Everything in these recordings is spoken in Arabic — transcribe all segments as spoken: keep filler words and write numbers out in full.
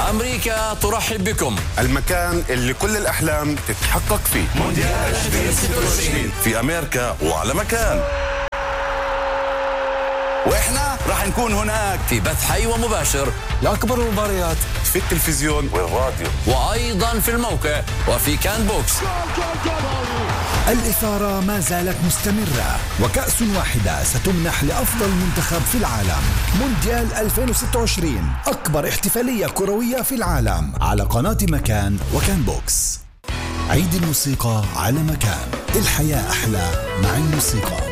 أمريكا ترحب بكم، المكان اللي كل الأحلام تتحقق فيه. مونديال ألفين وستة وعشرين في أمريكا وعلى مكان، وإحنا راح نكون هناك في بث حي ومباشر لأكبر المباريات في التلفزيون والراديو، وأيضا في الموقع وفي كان بوكس. الإثارة ما زالت مستمرة، وكأس واحدة ستمنح لأفضل منتخب في العالم. مونديال ألفين وستة وعشرين، أكبر احتفالية كروية في العالم، على قناة مكان وكان بوكس. عيد الموسيقى على مكان، الحياة أحلى مع الموسيقى.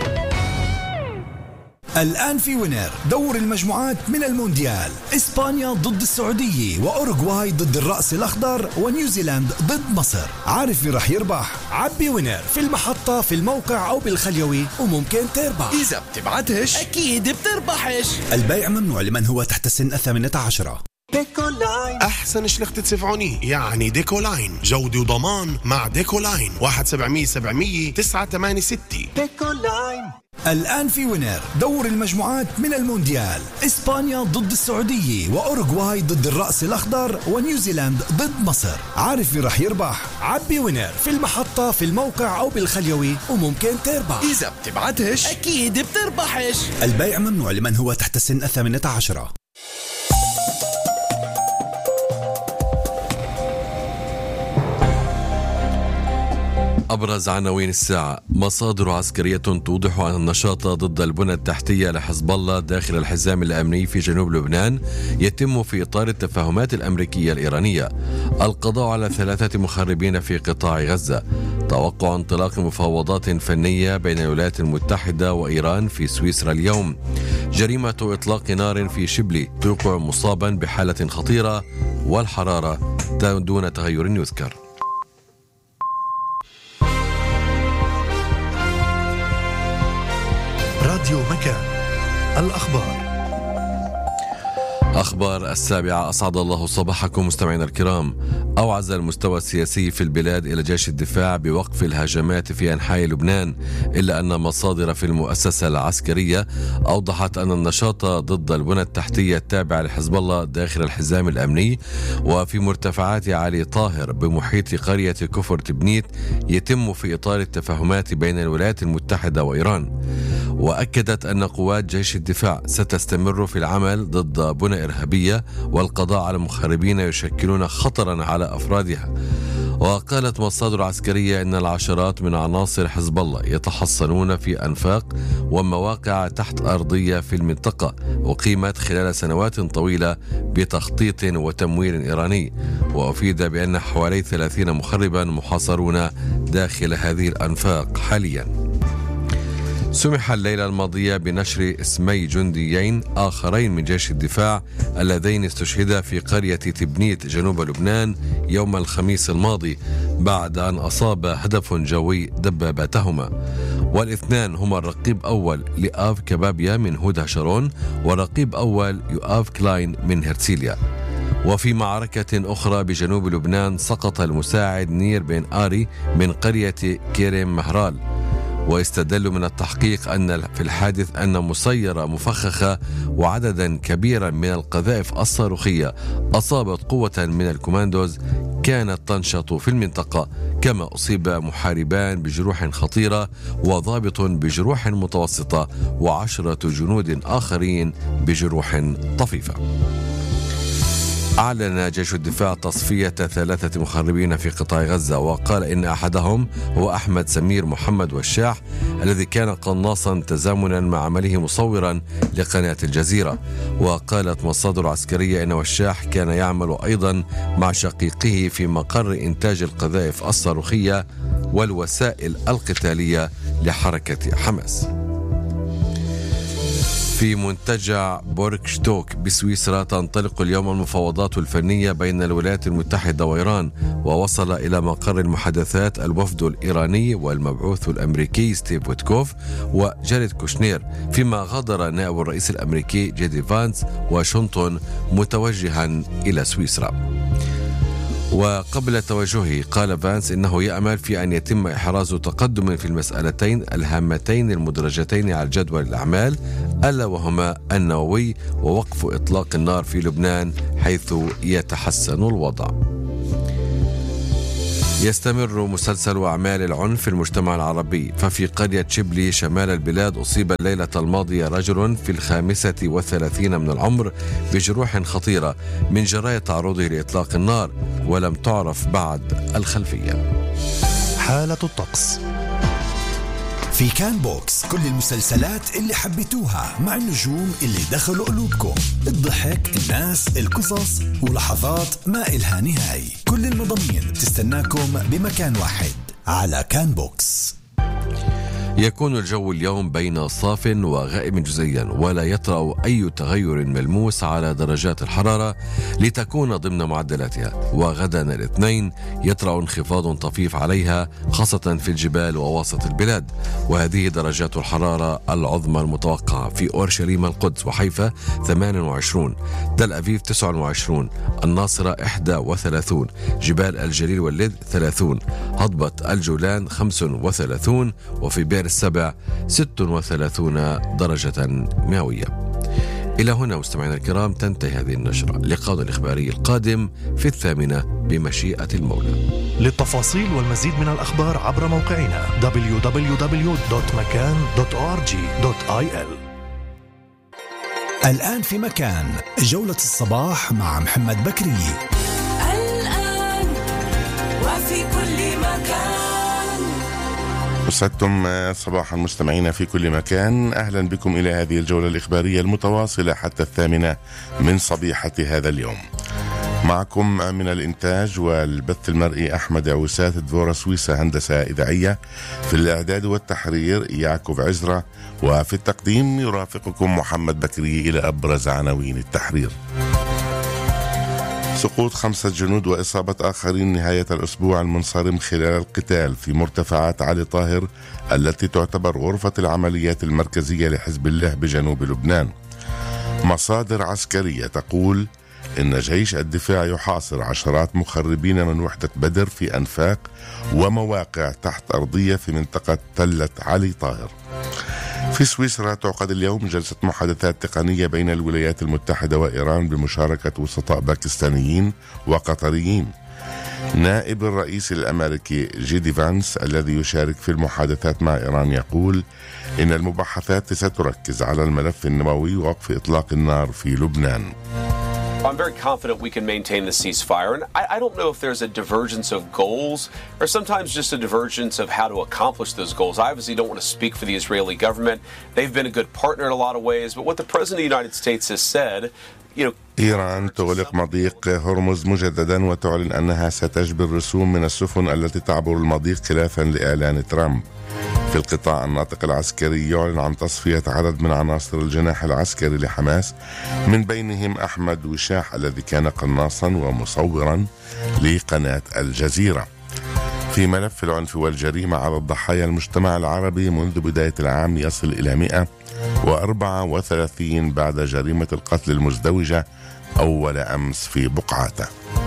الآن في وينر دور المجموعات من المونديال، إسبانيا ضد السعودية، وأوروغواي ضد الرأس الأخضر، ونيوزيلاند ضد مصر. عارف مين رح يربح؟ عبي وينر في المحطة، في الموقع أو بالخليوي، وممكن تربح. إذا بتبعتش أكيد بتربحش. البيع ممنوع لمن هو تحت سن الثامنة عشرة. ديكولاين أحسن شلخت تدفعوني، يعني ديكولاين جودة وضمان مع ديكولاين. واحد سبعمية سبعمية تسعة ثمانية ستة. ديكولاين. الآن في وينر دور المجموعات من المونديال، إسبانيا ضد السعودية، وأوروغواي ضد الرأس الأخضر، ونيوزيلاند ضد مصر. عارف مين رح يربح؟ عبي وينر في المحطة، في الموقع أو بالخليوي، وممكن تربح. إذا بتبعتش أكيد بتربحش. البيع ممنوع لمن هو تحت سن الثامنة عشرة. أبرز عناوين الساعة: مصادر عسكرية توضح أن النشاط ضد البنى التحتية لحزب الله داخل الحزام الأمني في جنوب لبنان يتم في إطار التفاهمات الأمريكية الإيرانية. القضاء على ثلاثة مخربين في قطاع غزة. توقع انطلاق مفاوضات فنية بين الولايات المتحدة وإيران في سويسرا اليوم. جريمة إطلاق نار في شبلي توقع مصابا بحالة خطيرة، والحرارة دون تغير يذكر. راديو مكان، الأخبار. أخبار السابعة، أسعد الله صباحكم مستمعينا الكرام. أوعز المستوى السياسي في البلاد إلى جيش الدفاع بوقف الهجمات في أنحاء لبنان، إلا أن مصادر في المؤسسة العسكرية أوضحت أن النشاط ضد البنى التحتية التابع لحزب الله داخل الحزام الأمني وفي مرتفعات علي طاهر بمحيط قرية كفر تبنيت يتم في إطار التفاهمات بين الولايات المتحدة وإيران. وأكدت أن قوات جيش الدفاع ستستمر في العمل ضد بنى إرهابية والقضاء على مخربين يشكلون خطرا على أفرادها. وقالت مصادر عسكرية أن العشرات من عناصر حزب الله يتحصنون في أنفاق ومواقع تحت أرضية في المنطقة، وقيمت خلال سنوات طويلة بتخطيط وتمويل إيراني. وأفيد بأن حوالي ثلاثين مخربا محاصرون داخل هذه الأنفاق حاليا. سمح الليلة الماضية بنشر اسمي جنديين آخرين من جيش الدفاع اللذين استشهدا في قرية تبنيت جنوب لبنان يوم الخميس الماضي بعد أن أصاب هدف جوي دباباتهما. والاثنان هما الرقيب أول لآف كبابيا من هودا شارون ورقيب أول يؤاف كلاين من هرتسيليا. وفي معركة أخرى بجنوب لبنان سقط المساعد نير بن آري من قرية كيريم مهرال. ويستدل من التحقيق أن في الحادث أن مسيرة مفخخة وعددا كبيرا من القذائف الصاروخية أصابت قوة من الكوماندوز كانت تنشط في المنطقة، كما أصيب محاربان بجروح خطيرة وضابط بجروح متوسطة وعشرة جنود آخرين بجروح طفيفة. أعلن جيش الدفاع تصفية ثلاثة مخربين في قطاع غزة، وقال إن أحدهم هو أحمد سمير محمد وشاح الذي كان قناصا تزامنا مع عمله مصورا لقناة الجزيرة. وقالت مصادر عسكرية إن وشاح كان يعمل أيضا مع شقيقه في مقر إنتاج القذائف الصاروخية والوسائل القتالية لحركة حماس. في منتجع بوركشتوك بسويسرا تنطلق اليوم المفاوضات الفنية بين الولايات المتحدة وإيران، ووصل إلى مقر المحادثات الوفد الإيراني والمبعوث الأمريكي ستيف ويتكوف وجاريد كوشنير، فيما غادر نائب الرئيس الأمريكي جيدي فانس واشنطن متوجها إلى سويسرا. وقبل توجهه قال فانس إنه يأمل في أن يتم إحراز تقدم في المسألتين الهامتين المدرجتين على جدول الأعمال، ألا وهما النووي ووقف إطلاق النار في لبنان حيث يتحسن الوضع. يستمر مسلسل أعمال العنف في المجتمع العربي، ففي قرية شبلي شمال البلاد أصيب الليلة الماضية رجل في الخامسة والثلاثين من العمر بجروح خطيرة من جراء تعرضه لإطلاق النار، ولم تعرف بعد الخلفية. حالة الطقس في كان بوكس، كل المسلسلات اللي حبيتوها مع النجوم اللي دخلوا قلوبكم، الضحك، الناس، القصص ولحظات ما إلها نهاية. كل المضامين بتستناكم بمكان واحد على كان بوكس. يكون الجو اليوم بين صاف وغائم جزئيا، ولا يطرأ أي تغير ملموس على درجات الحرارة لتكون ضمن معدلاتها. وغدا الاثنين يطرأ انخفاض طفيف عليها خاصة في الجبال ووسط البلاد، وهذه درجات الحرارة العظمى المتوقعة في أورشليم القدس وحيفا ثمانية وعشرين، تل أبيب تسعة وعشرين، الناصرة إحدى وثلاثين، جبال الجليل واللد ثلاثين، هضبة الجولان خمسة وثلاثين، وفي بئر السبع ستة وثلاثين درجة مئوية. إلى هنا مستمعينا الكرام تنتهي هذه النشرة. لقاء الإخباري القادم في الثامنة بمشيئة المولى. للتفاصيل والمزيد من الأخبار عبر موقعنا دبليو دبليو دبليو دوت مكان دوت أو آر جي دوت آي إل. الآن في مكان، جولة الصباح مع محمد بكري. الآن وفي كل مكان. أسعدتم صباحا مستمعينا في كل مكان، أهلا بكم إلى هذه الجولة الإخبارية المتواصلة حتى الثامنة من صبيحة هذا اليوم. معكم من الإنتاج والبث المرئي أحمد عوسات دفورة سويسة هندسة إذاعية، في الإعداد والتحرير يعقوب عزرة، وفي التقديم يرافقكم محمد بكري. إلى أبرز عناوين التحرير: سقوط خمسة جنود وإصابة آخرين نهاية الأسبوع المنصرم خلال القتال في مرتفعات علي طاهر التي تعتبر غرفة العمليات المركزية لحزب الله بجنوب لبنان. مصادر عسكرية تقول إن جيش الدفاع يحاصر عشرات مخربين من وحدة بدر في أنفاق ومواقع تحت أرضية في منطقة تلة علي طاهر. في سويسرا تعقد اليوم جلسة محادثات تقنية بين الولايات المتحدة وإيران بمشاركة وسطاء باكستانيين وقطريين. نائب الرئيس الأمريكي جيدي فانس الذي يشارك في المحادثات مع إيران يقول إن المباحثات ستركز على الملف النووي ووقف إطلاق النار في لبنان. I'm very confident we can maintain the ceasefire, and I, I don't know if there's a divergence of goals or sometimes just a divergence of how to accomplish those goals. I obviously don't want to speak for the Israeli government. They've been a good partner in a lot of ways, but what the President of the United States has said, you know... إيران تغلق مضيق هرمز مجددا وتعلن أنها ستجبر رسوم من السفن التي تعبر المضيق خلافا لإعلان ترامب. في القطاع الناطق العسكري يعلن عن تصفية عدد من عناصر الجناح العسكري لحماس، من بينهم أحمد وشاح الذي كان قناصا ومصورا لقناة الجزيرة. في ملف العنف والجريمة على الضحايا، المجتمع العربي منذ بداية العام يصل إلى مئة وأربعة وثلاثين بعد جريمة القتل المزدوجة أول أمس في بقعته.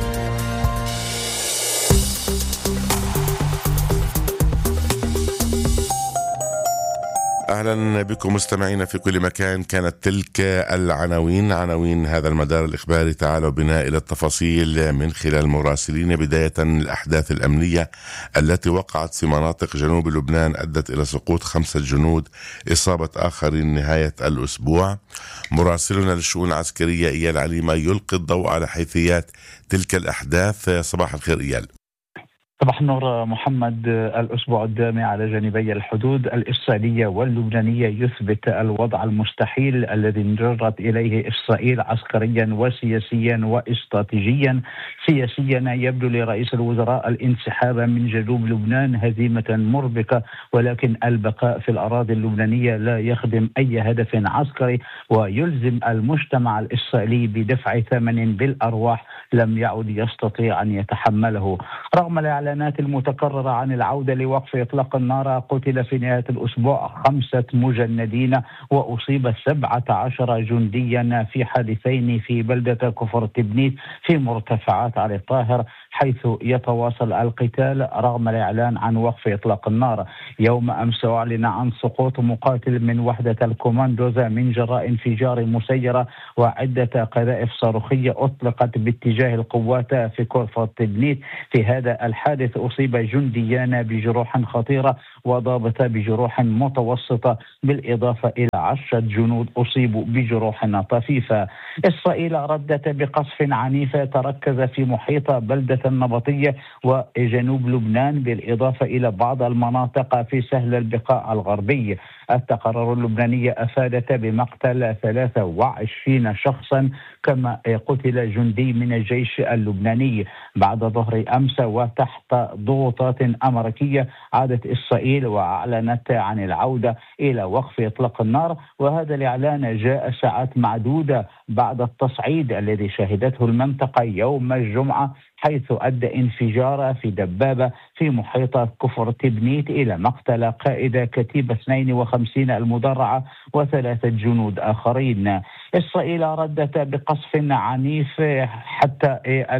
أهلا بكم مستمعين في كل مكان. كانت تلك العناوين عناوين هذا المدار الإخباري. تعالوا بنا إلى التفاصيل من خلال مراسلين. بداية الأحداث الأمنية التي وقعت في مناطق جنوب لبنان أدت إلى سقوط خمسة جنود، إصابة آخرين نهاية الأسبوع. مراسلنا للشؤون العسكرية إيال عليمة يلقي الضوء على حيثيات تلك الأحداث. صباح الخير إيال. صباح النور محمد. الأسبوع الدامي على جانبي الحدود الإسرائيلية واللبنانية يثبت الوضع المستحيل الذي انجرت إليه إسرائيل عسكريا وسياسيا واستراتيجيا. سياسيا يبدو لرئيس الوزراء الانسحاب من جنوب لبنان هزيمة مربكة، ولكن البقاء في الأراضي اللبنانية لا يخدم أي هدف عسكري، ويلزم المجتمع الإسرائيلي بدفع ثمن بالأرواح لم يعد يستطيع أن يتحمله. رغم الإعلان الإعلانات المتكررة عن العودة لوقف إطلاق النار قتل في نهاية الأسبوع خمسة مجندين وأصيب سبعة عشر جنديا في حادثين في بلدة كفر تبنيت في مرتفعات علي طاهر، حيث يتواصل القتال رغم الإعلان عن وقف إطلاق النار. يوم أمس أعلن عن سقوط مقاتل من وحدة الكوماندوز من جراء انفجار مسيرة وعدة قذائف صاروخية أطلقت باتجاه القوات في كفر تبنيت. في هذا الحادث أصيب جنديان بجروح خطيرة وضابط بجروح متوسطة، بالإضافة إلى عشرة جنود أصيبوا بجروح طفيفة. إسرائيل ردت بقصف عنيف تركز في محيط بلدة النبطية وجنوب لبنان، بالإضافة إلى بعض المناطق في سهل البقاع الغربي. التقارير اللبنانية أفادت بمقتل ثلاثة وعشرين شخصا، كما قتل جندي من الجيش اللبناني. بعد ظهر أمس وتحت ضغوطات أمريكية عادت إسرائيل وأعلنت عن العودة إلى وقف إطلاق النار، وهذا الإعلان جاء ساعات معدودة بعد التصعيد الذي شهدته المنطقة يوم الجمعة، حيث أدى انفجار في دبابة في محيط كفر تبنيت إلى مقتل قائد كتيبة اثنين وخمسين المدرعة وثلاثة جنود آخرين. إسرائيل ردت بقصف عنيف حتى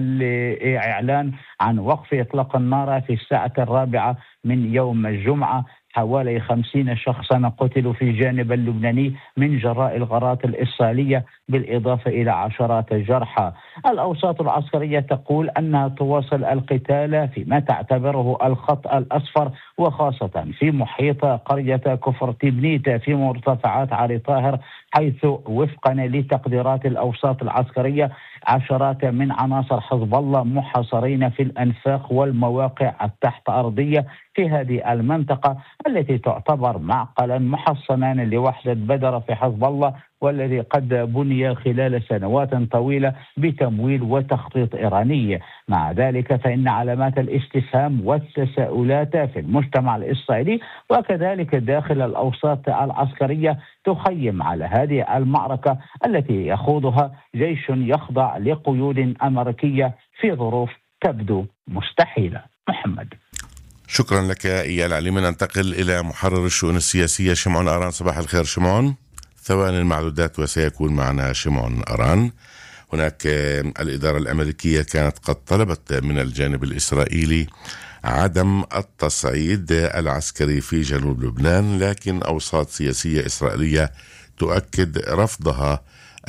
الإعلان عن وقف إطلاق النار في الساعة الرابعة من يوم الجمعة. حوالي خمسين شخصا قتلوا في الجانب اللبناني من جراء الغارات الإسرائيلية، بالإضافة إلى عشرات جرحى. الأوساط العسكرية تقول أنها تواصل القتال فيما تعتبره الخط الأصفر، وخاصة في محيط قرية كفر تبنيت في مرتفعات علي طاهر، حيث وفقا لتقديرات الأوساط العسكرية عشرات من عناصر حزب الله محاصرين في الأنفاق والمواقع التحت أرضية في هذه المنطقة التي تعتبر معقلا محصنا لوحدة بدر في حزب الله، والذي قد بني خلال سنوات طويلة بتمويل وتخطيط إيراني. مع ذلك فإن علامات الاستفهام والتساؤلات في المجتمع الإسرائيلي وكذلك داخل الأوساط العسكرية تخيم على هذه المعركة التي يخوضها جيش يخضع لقيود أمريكية في ظروف تبدو مستحيلة. محمد. شكرا لك إيال علي. من ننتقل إلى محرر الشؤون السياسية شمعون أران. صباح الخير شمعون. ثواني معدودات وسيكون معنا شمعون أران. هناك الإدارة الأمريكية كانت قد طلبت من الجانب الإسرائيلي عدم التصعيد العسكري في جنوب لبنان، لكن أوساط سياسية إسرائيلية تؤكد رفضها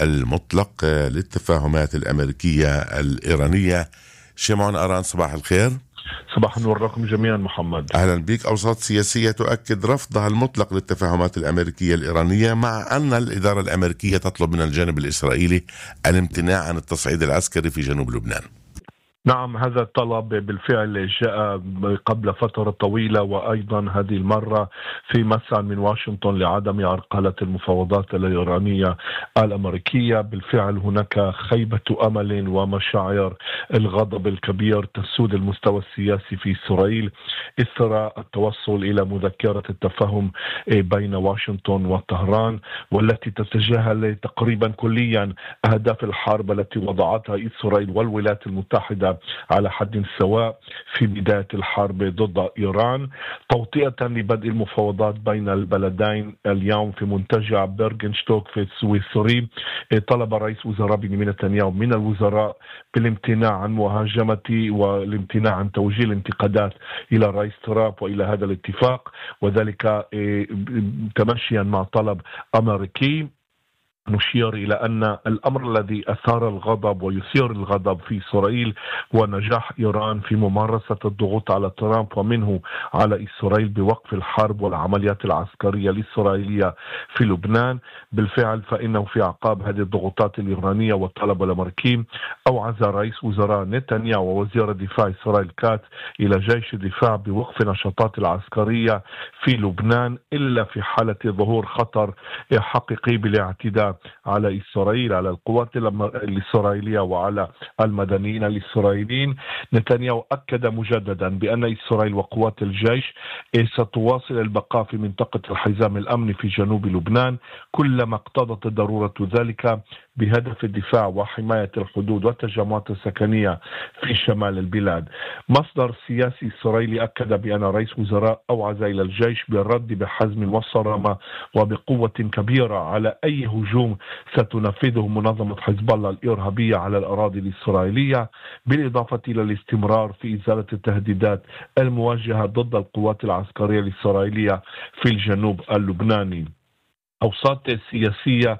المطلق للتفاهمات الأمريكية الإيرانية. شمعون أران صباح الخير. صباح النور لكم جميعا محمد. أهلا بك. أوساط سياسية تؤكد رفضها المطلق للتفاهمات الأمريكية الإيرانية، مع أن الإدارة الأمريكية تطلب من الجانب الإسرائيلي الامتناع عن التصعيد العسكري في جنوب لبنان. نعم، هذا الطلب بالفعل جاء قبل فترة طويلة، وأيضا هذه المرة في مسعى من واشنطن لعدم عرقلة المفاوضات الإيرانية الأمريكية. بالفعل هناك خيبة أمل ومشاعر الغضب الكبير تسود المستوى السياسي في إسرائيل إثر التوصل إلى مذكرة التفاهم بين واشنطن وطهران، والتي تتجاهل تقريبا كليا أهداف الحرب التي وضعتها إسرائيل والولايات المتحدة على حد سواء في بداية الحرب ضد إيران. توطئة لبدء المفاوضات بين البلدين اليوم في منتجع بيرغنشتوك في السويسري، طلب رئيس وزراء بنيامين نتنياهو من الوزراء بالامتناع عن مهاجمة والامتناع عن توجيه الانتقادات إلى الرئيس ترامب وإلى هذا الاتفاق، وذلك تمشيا مع طلب أمريكي. نشير إلى أن الأمر الذي أثار الغضب ويثير الغضب في إسرائيل هو نجاح إيران في ممارسة الضغوط على ترامب ومنه على إسرائيل بوقف الحرب والعمليات العسكرية الإسرائيلية في لبنان. بالفعل فإنه في أعقاب هذه الضغوطات الإيرانية والطلب الأمريكي أوعز رئيس وزراء نتنياهو ووزير الدفاع إسرائيل كاتس إلى جيش الدفاع بوقف نشاطات العسكرية في لبنان إلا في حالة ظهور خطر حقيقي بالاعتداء على إسرائيل، على القوات الإسرائيلية وعلى المدنيين الإسرائيليين. نتنياهو أكد مجددا بأن إسرائيل وقوات الجيش ستواصل البقاء في منطقة الحزام الأمني في جنوب لبنان كلما اقتضت ضرورة ذلك بهدف الدفاع وحماية الحدود والتجمعات السكنية في شمال البلاد. مصدر سياسي إسرائيلي أكد بأن رئيس وزراء أوعز إلى الجيش بالرد بحزم وصرامة وبقوة كبيرة على أي هجوم ستنفذه منظمة حزب الله الإرهابية على الأراضي الإسرائيلية، بالإضافة إلى الاستمرار في إزالة التهديدات الموجهة ضد القوات العسكرية الإسرائيلية في الجنوب اللبناني. أوساط سياسية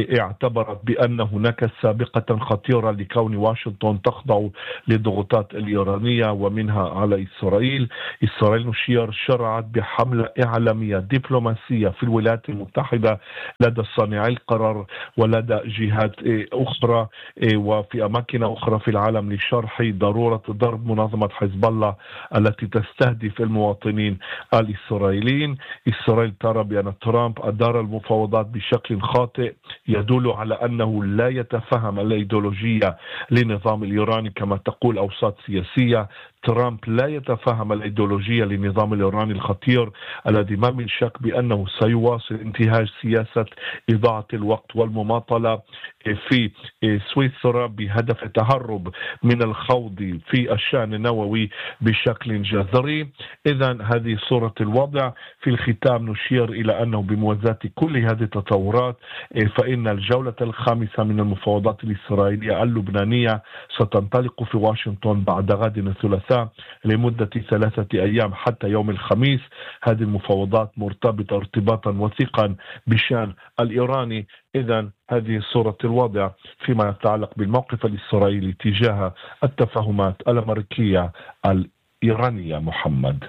اعتبرت بأن هناك سابقة خطيرة لكون واشنطن تخضع للضغوطات الإيرانية ومنها على إسرائيل. إسرائيل نشير شرعت بحملة إعلامية دبلوماسية في الولايات المتحدة لدى صانعي القرار ولدى جهات أخرى وفي أماكن أخرى في العالم لشرح ضرورة ضرب منظمة حزب الله التي تستهدف المواطنين الإسرائيليين. إسرائيل ترى بأن ترامب أدار المفاوضات بشكل خاطئ يدل على أنه لا يتفهم الأيديولوجية للنظام الإيراني كما تقول أوساط سياسية. ترامب لا يتفهم الأيديولوجية للنظام الإيراني الخطير الذي ما من شك بأنه سيواصل انتهاج سياسة إضاعة الوقت والمماطلة في سويسرا بهدف التهرب من الخوض في الشأن النووي بشكل جذري. إذن هذه صورة الوضع. في الختام نشير إلى أنه بموازاة كل هذه التطورات فإن الجولة الخامسة من المفاوضات الإسرائيلية اللبنانية ستنطلق في واشنطن بعد غد الثلاثاء لمدة ثلاثة أيام حتى يوم الخميس. هذه المفاوضات مرتبطة ارتباطا وثيقا بالشأن الإيراني. إذن هذه صورة الوضع فيما يتعلق بالموقف الإسرائيلي تجاه التفاهمات الأمريكية الإيرانية. محمد،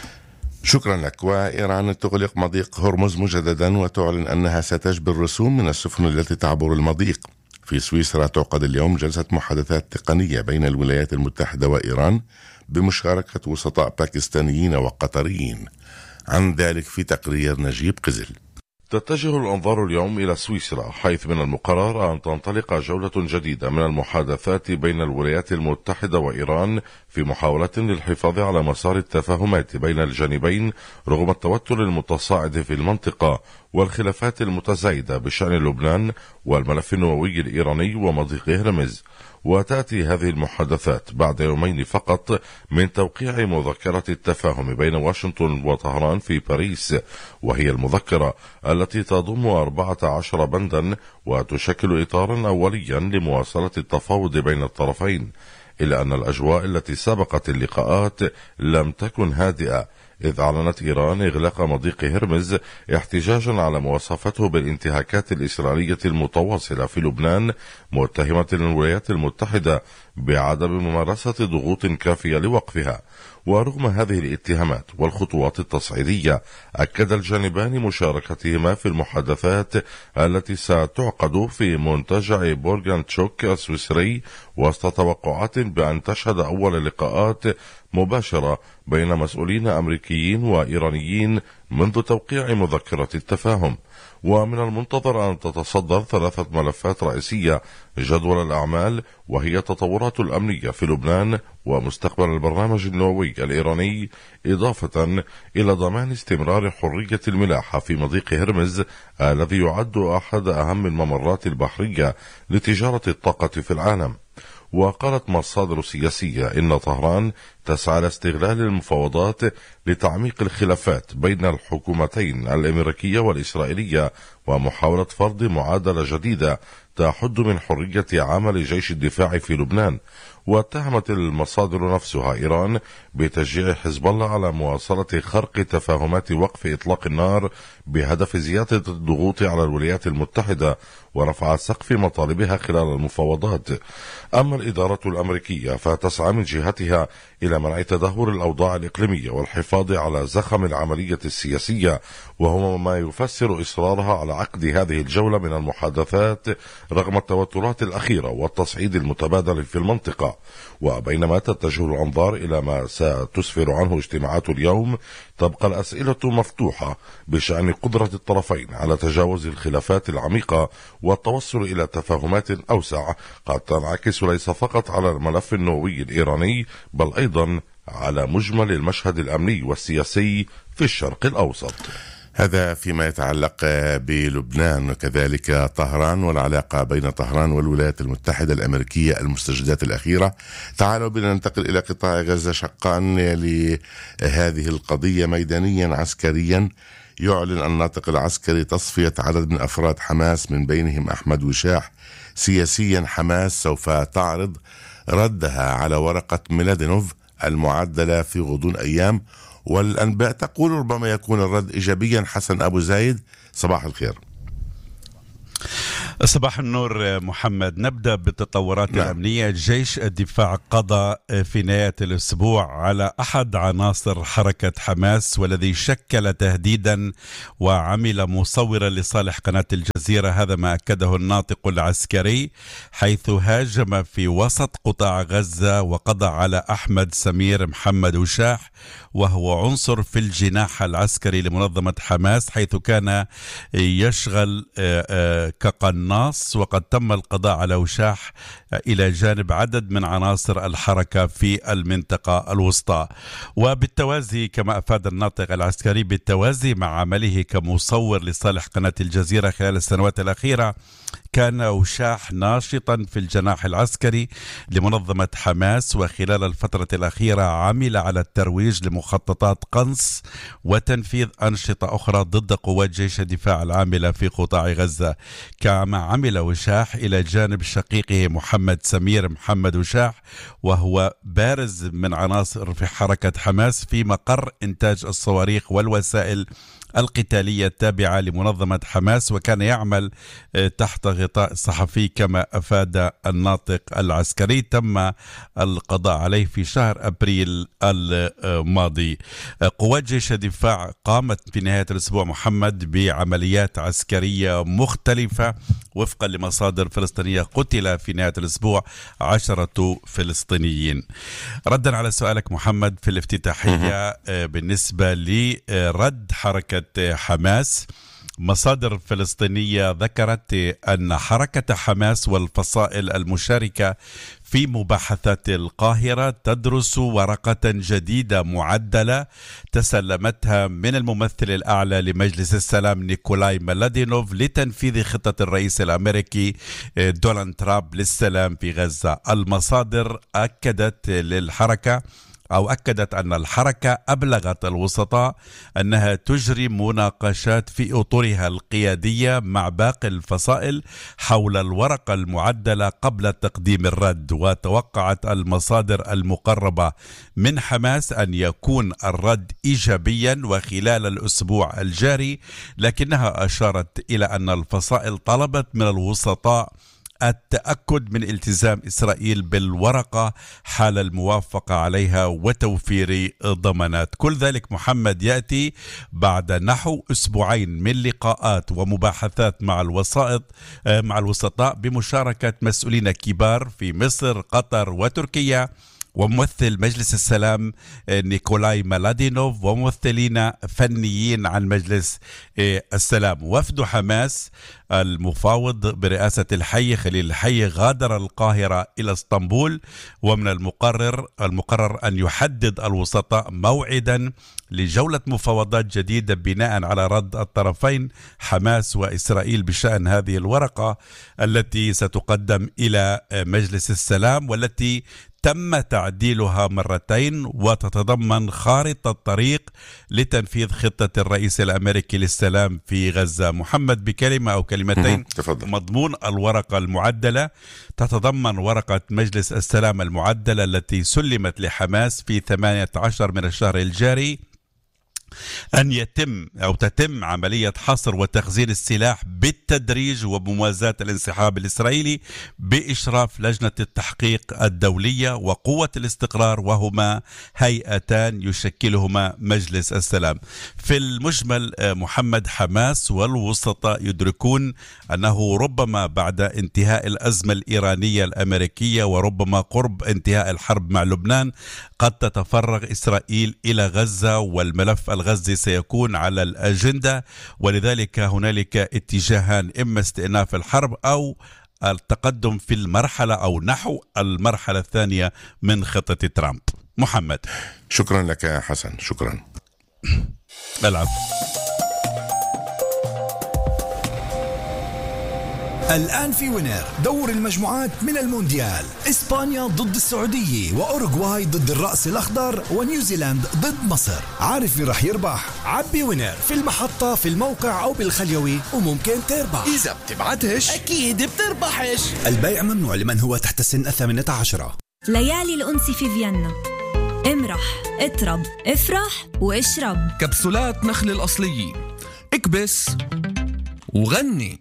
شكرا لك. وإيران تغلق مضيق هرمز مجددا وتعلن أنها ستجبر رسوم من السفن التي تعبر المضيق. في سويسرا تعقد اليوم جلسة محادثات تقنية بين الولايات المتحدة وإيران بمشاركة وسطاء باكستانيين وقطريين. عن ذلك في تقرير نجيب قزل. تتجه الأنظار اليوم إلى سويسرا، حيث من المقرر أن تنطلق جولة جديدة من المحادثات بين الولايات المتحدة وإيران في محاولة للحفاظ على مسار التفاهمات بين الجانبين رغم التوتر المتصاعد في المنطقة والخلافات المتزايدة بشأن لبنان والملف النووي الإيراني ومضيق هرمز. وتأتي هذه المحادثات بعد يومين فقط من توقيع مذكرة التفاهم بين واشنطن وطهران في باريس، وهي المذكرة التي تضم أربعة عشر بندا وتشكل إطارا أوليا لمواصلة التفاوض بين الطرفين، إلا أن الأجواء التي سبقت اللقاءات لم تكن هادئة، إذ أعلنت إيران إغلاق مضيق هرمز احتجاجا على مواصفته بالانتهاكات الإسرائيلية المتواصلة في لبنان، متهمة الولايات المتحدة بعدم ممارسة ضغوط كافية لوقفها. ورغم هذه الاتهامات والخطوات التصعيدية، أكد الجانبان مشاركتهما في المحادثات التي ستعقد في منتجع بورغانتشوك السويسري وسط توقعات بأن تشهد أول لقاءات مباشرة بين مسؤولين أمريكيين وإيرانيين منذ توقيع مذكرة التفاهم. ومن المنتظر أن تتصدر ثلاثة ملفات رئيسية جدول الأعمال، وهي التطورات الأمنية في لبنان ومستقبل البرنامج النووي الإيراني، إضافة إلى ضمان استمرار حرية الملاحة في مضيق هرمز الذي يعد أحد أهم الممرات البحرية لتجارة الطاقة في العالم. وقالت مصادر سياسية إن طهران تسعى لاستغلال المفاوضات لتعميق الخلافات بين الحكومتين الأمريكية والإسرائيلية ومحاولة فرض معادلة جديدة تحد من حرية عمل جيش الدفاع في لبنان. واتهمت المصادر نفسها إيران بتشجيع حزب الله على مواصلة خرق تفاهمات وقف إطلاق النار بهدف زيادة الضغوط على الولايات المتحدة ورفع سقف مطالبها خلال المفاوضات. أما الإدارة الأمريكية فتسعى من جهتها إلى منع تدهور الأوضاع الإقليمية والحفاظ على زخم العملية السياسية، وهو ما يفسر إصرارها على عقد هذه الجولة من المحادثات رغم التوترات الأخيرة والتصعيد المتبادل في المنطقة. وبينما تتجه الأنظار إلى ما ستسفر عنه اجتماعات اليوم، تبقى الأسئلة مفتوحة بشأن قدرة الطرفين على تجاوز الخلافات العميقة والتوصل إلى تفاهمات أوسع قد تنعكس ليس فقط على الملف النووي الإيراني بل أيضا على مجمل المشهد الأمني والسياسي في الشرق الأوسط. هذا فيما يتعلق بلبنان وكذلك طهران والعلاقة بين طهران والولايات المتحدة الأمريكية المستجدات الأخيرة. تعالوا بنا ننتقل إلى قطاع غزة شقان لهذه القضية ميدانيا عسكريا. يعلن الناطق العسكري تصفية عدد من أفراد حماس من بينهم أحمد وشاح. سياسيا حماس سوف تعرض ردها على ورقة ميلادينوف المعدلة في غضون أيام، والأنباء تقول ربما يكون الرد إيجابيا. حسن أبو زايد، صباح الخير. صباح النور محمد. نبدأ بالتطورات نعم. الأمنية. جيش الدفاع قضى في نهاية الأسبوع على أحد عناصر حركة حماس والذي شكل تهديدا وعمل مصورا لصالح قناة الجزيرة. هذا ما أكده الناطق العسكري، حيث هاجم في وسط قطاع غزة وقضى على أحمد سمير محمد وشاح، وهو عنصر في الجناح العسكري لمنظمة حماس، حيث كان يشغل كقناص. وقد تم القضاء على وشاح إلى جانب عدد من عناصر الحركة في المنطقة الوسطى. وبالتوازي كما أفاد الناطق العسكري، بالتوازي مع عمله كمصور لصالح قناة الجزيرة خلال السنوات الأخيرة، كان وشاح ناشطا في الجناح العسكري لمنظمة حماس، وخلال الفترة الأخيرة عمل على الترويج لمخططات قنص وتنفيذ أنشطة أخرى ضد قوات جيش الدفاع العاملة في قطاع غزة. كما عمل وشاح إلى جانب شقيقه محمد سمير محمد وشاح، وهو بارز من عناصر في حركة حماس في مقر إنتاج الصواريخ والوسائل القتالية التابعة لمنظمة حماس، وكان يعمل تحت غطاء صحفي كما أفاد الناطق العسكري. تم القضاء عليه في شهر أبريل الماضي. قوات جيش الدفاع قامت في نهاية الأسبوع محمد بعمليات عسكرية مختلفة وفقا لمصادر فلسطينية. قتل في نهاية الأسبوع عشرة فلسطينيين. ردا على سؤالك محمد في الافتتاحية بالنسبة لرد حركة حماس، مصادر فلسطينية ذكرت أن حركة حماس والفصائل المشاركة في مباحثات القاهرة تدرس ورقة جديدة معدلة تسلمتها من الممثل الأعلى لمجلس السلام نيكولاي ميلادينوف لتنفيذ خطة الرئيس الأمريكي دونالد ترامب للسلام في غزة. المصادر أكدت للحركة أو أكدت أن الحركة أبلغت الوسطاء أنها تجري مناقشات في أطرها القيادية مع باقي الفصائل حول الورقة المعدلة قبل تقديم الرد. وتوقعت المصادر المقربة من حماس أن يكون الرد إيجابيا وخلال الأسبوع الجاري، لكنها أشارت إلى أن الفصائل طلبت من الوسطاء التأكد من التزام إسرائيل بالورقة حال الموافقة عليها وتوفير ضمانات. كل ذلك محمد يأتي بعد نحو أسبوعين من لقاءات ومباحثات مع الوسائط مع الوسطاء بمشاركة مسؤولين كبار في مصر، قطر وتركيا، وممثل مجلس السلام نيكولاي ميلادينوف، وممثلين فنيين عن مجلس السلام. وفد حماس المفاوض برئاسة الحي خليل الحي غادر القاهرة إلى اسطنبول، ومن المقرر المقرر أن يحدد الوسطاء موعدا لجولة مفاوضات جديدة بناء على رد الطرفين حماس وإسرائيل بشأن هذه الورقة التي ستقدم إلى مجلس السلام، والتي تم تعديلها مرتين وتتضمن خارطة طريق لتنفيذ خطة الرئيس الأمريكي للسلام في غزة. محمد، بكلمة أو كلمتين، مضمون الورقة المعدلة تتضمن ورقة مجلس السلام المعدلة التي سلمت لحماس في ثمانية عشر من الشهر الجاري، أن يتم أو تتم عملية حصر وتخزين السلاح بالتدريج وبموازاة الانسحاب الإسرائيلي بإشراف لجنة التحقيق الدولية وقوة الاستقرار، وهما هيئتان يشكلهما مجلس السلام. في المجمل محمد، حماس والوسطاء يدركون أنه ربما بعد انتهاء الأزمة الإيرانية الأمريكية وربما قرب انتهاء الحرب مع لبنان قد تتفرغ إسرائيل إلى غزة، والملف الغزي سيكون على الأجندة، ولذلك هنالك اتجاهان: إما استئناف الحرب أو التقدم في المرحلة أو نحو المرحلة الثانية من خطة ترامب. محمد، شكرا لك يا حسن. شكرا. العفو. الآن في وينر دور المجموعات من المونديال. إسبانيا ضد السعودية، وأوروغواي ضد الرأس الأخضر، ونيوزيلاند ضد مصر. عارف مين رح يربح؟ عبي وينر في المحطة، في الموقع أو بالخليوي، وممكن تربح. إذا بتبعتش أكيد بتربحش. البيع ممنوع لمن هو تحت السن الثامنة عشرة. ليالي الأنس في فيينا. امرح، اطرب، افرح واشرب. كبسولات نخل الأصلية، اكبس وغني.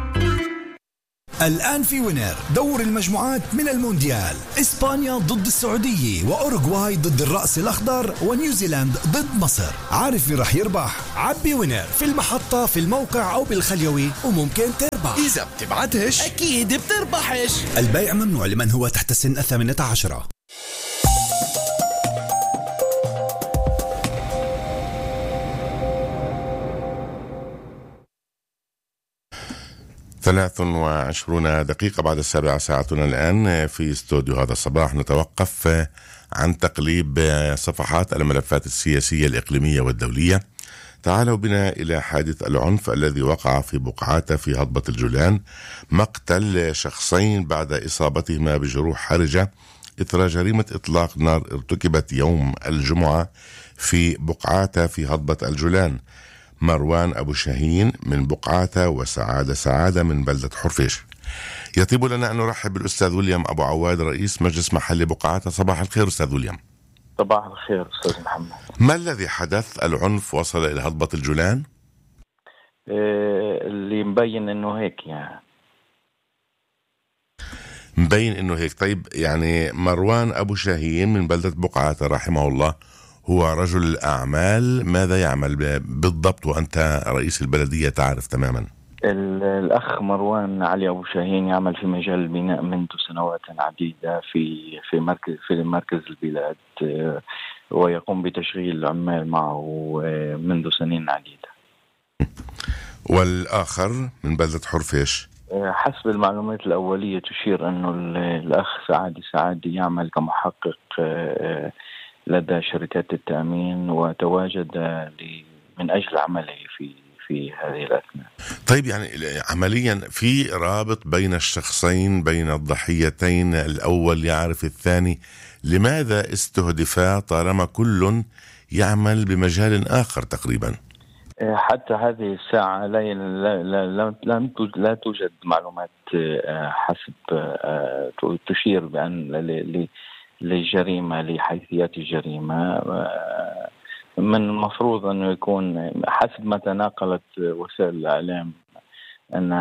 الآن في وينر دور المجموعات من المونديال. إسبانيا ضد السعودية، وأوروغواي ضد الرأس الأخضر، ونيوزيلاند ضد مصر. عارف مين رح يربح؟ عبي وينر في المحطة، في الموقع أو بالخليوي، وممكن تربح. إذا بتبعتش أكيد بتربحش. البيع ممنوع لمن هو تحت السن الثامنة عشرة. ثلاث وعشرون دقيقة بعد السابعة ساعتنا الآن في استوديو هذا الصباح. نتوقف عن تقليب صفحات الملفات السياسية الإقليمية والدولية. تعالوا بنا إلى حادث العنف الذي وقع في بقعاته في هضبة الجولان، مقتل شخصين بعد إصابتهما بجروح حرجة إثر جريمة إطلاق نار ارتكبت يوم الجمعة في بقعاته في هضبة الجولان. مروان أبو شاهين من بقعاته، وسعادة سعادة من بلدة حرفيش. يطيب لنا أن نرحب بالأستاذ ويليام أبو عواد رئيس مجلس محلي بقعاته. صباح الخير أستاذ ويليام. صباح الخير أستاذ محمد. ما الذي حدث؟ العنف وصل إلى هضبة الجولان؟ إيه اللي مبين أنه هيك يعني مبين أنه هيك. طيب يعني مروان أبو شاهين من بلدة بقعاته رحمه الله هو رجل الأعمال، ماذا يعمل بالضبط وأنت رئيس البلدية تعرف تماما؟ الأخ مروان علي أبو شاهين يعمل في مجال البناء منذ سنوات عديدة في في مركز في مركز البلاد، ويقوم بتشغيل العمال معه منذ سنين عديدة. والآخر من بلدة حرفيش؟ حسب المعلومات الأولية تشير أنه الأخ سعادة سعادة يعمل كمحقق لدى شركات التأمين، وتواجد من أجل عمله في في هذه الأثناء. طيب يعني عمليا في رابط بين الشخصين، بين الضحيتين، الأول يعرف الثاني، لماذا استهدفا طالما كل يعمل بمجال آخر تقريبا؟ حتى هذه الساعة لا لا لا لا, لا توجد معلومات حسب تشير بأن للجريمة لحيثيات الجريمة. من المفروض أنه يكون حسب ما تناقلت وسائل الإعلام أن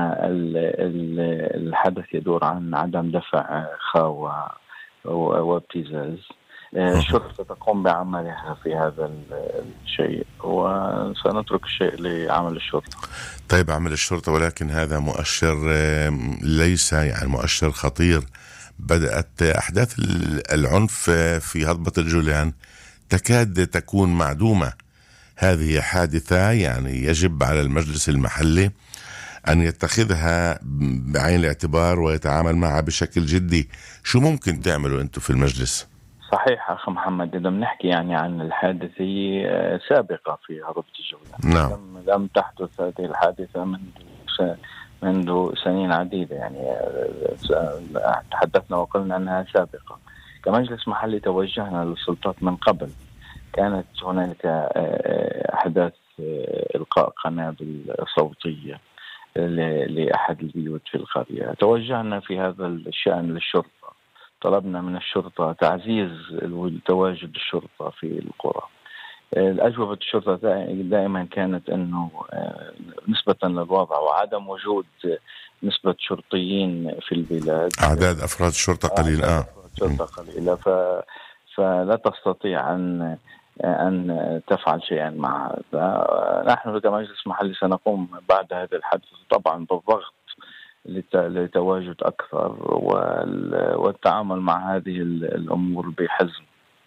الحدث يدور عن عدم دفع خاوة وابتزاز. الشرطة تقوم بعملها في هذا الشيء، وسنترك الشيء لعمل الشرطة. طيب عمل الشرطة، ولكن هذا مؤشر ليس يعني مؤشر خطير. بدأت أحداث العنف في هضبة الجولان تكاد تكون معدومة. هذه حادثة يعني يجب على المجلس المحلي أن يتخذها بعين الاعتبار ويتعامل معها بشكل جدي. شو ممكن تعملوا أنتم في المجلس؟ صحيح أخي محمد، إذا بنحكي يعني عن الحادثة سابقة في هضبة الجولان. نعم. لم, لم تحدث هذه الحادثة منذ منذ سنين عديدة، يعني تحدثنا وقلنا أنها سابقة. كمجلس محلي توجهنا للسلطات من قبل. كانت هناك أحداث إلقاء قنابل صوتية لأحد البيوت في القرية. توجهنا في هذا الشأن للشرطة، طلبنا من الشرطة تعزيز تواجد الشرطة في القرى. الأجوبة الشرطة دائما كانت أنه نسبة للوضع وعدم وجود نسبة شرطيين في البلاد، أعداد أفراد الشرطة قليلة آه. شرطة قليلة ف... فلا تستطيع أن أن تفعل شيئا مع هذا. نحن كمجلس محلي سنقوم بعد هذا الحدث طبعا بالضغط لتواجد أكثر والتعامل مع هذه الأمور بحزم.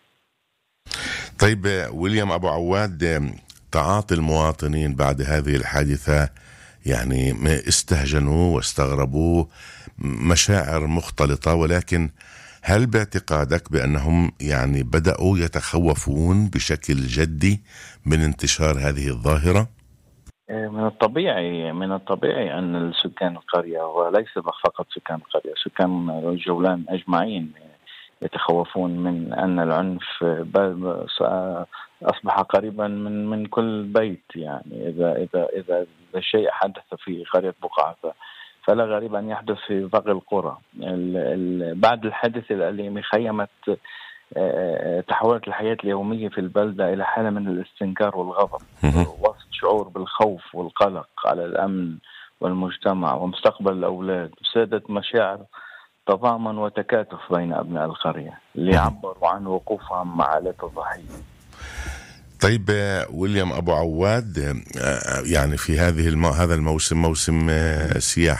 طيب ويليام أبو عواد، تعاطي المواطنين بعد هذه الحادثة يعني استهجنوا واستغربوا، مشاعر مختلطة، ولكن هل باعتقادك بأنهم يعني بدأوا يتخوفون بشكل جدي من انتشار هذه الظاهرة؟ من الطبيعي من الطبيعي أن سكان القرية، وليس فقط سكان القرية، سكان الجولان أجمعين يتخوفون من أن العنف أصبح قريبا من من كل بيت. يعني إذا إذا إذا شيء حدث في قرية بقعة فلا غريب أن يحدث في باقي القرى. بعد الحادث الأليم خيمت تحولت الحياة اليومية في البلدة إلى حالة من الاستنكار والغضب، وسط شعور بالخوف والقلق على الأمن والمجتمع ومستقبل الأولاد، وسادت مشاعر تضامن وتكاتف بين أبناء القرية اللي عبروا عن وقوفهم مع عائلة الضحية. طيب ويليام أبو عواد، يعني في هذه المو... هذا الموسم موسم سياحة